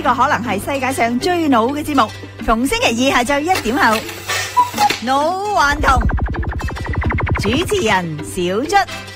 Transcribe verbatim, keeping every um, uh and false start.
個可能係世界上最老嘅節目，逢星期二下晝一點後，老頑童主持人小卒。